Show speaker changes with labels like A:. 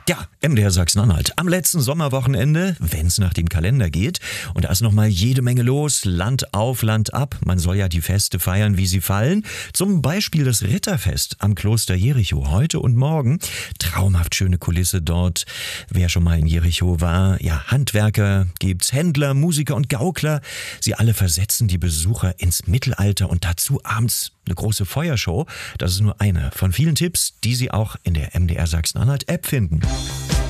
A: Ja, MDR Sachsen-Anhalt. Am letzten Sommerwochenende, wenn es nach dem Kalender geht. Und da ist nochmal jede Menge los. Land auf, Land ab. Man soll ja die Feste feiern, wie sie fallen. Zum Beispiel das Ritterfest am Kloster Jericho. Heute und morgen. Traumhaft schöne Kulisse dort. Wer schon mal in Jericho war. Ja, Handwerker gibt's, Händler, Musiker und Gaukler. Sie alle versetzen die Besucher ins Mittelalter und dazu abends eine große Feuershow. Das ist nur einer von vielen Tipps, die Sie auch in der MDR Sachsen-Anhalt App finden.